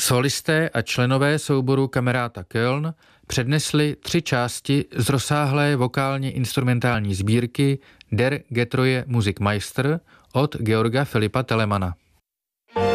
Solisté a členové souboru Kameráta Köln přednesli 3 části z rozsáhlé vokálně instrumentální sbírky Der getreue Musikmeister od Georga Filipa Telemana.